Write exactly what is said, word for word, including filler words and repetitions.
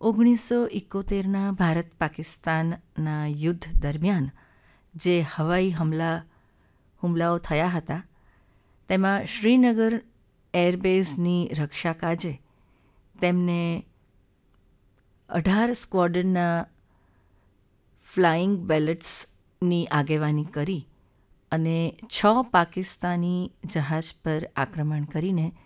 ઓગણીસો એકોતેરના ભારત પાકિસ્તાનના યુદ્ધ દરમિયાન જે હવાઈ હમલા હુમલાઓ થયા હતા તેમાં શ્રીનગર એરબેઝની રક્ષા કાજે તેમને અઢાર સ્ક્વોડ્રનના ફ્લાઇંગ બેલેટ્સની આગેવાની કરી અને છ પાકિસ્તાની જહાજ પર આક્રમણ કરીને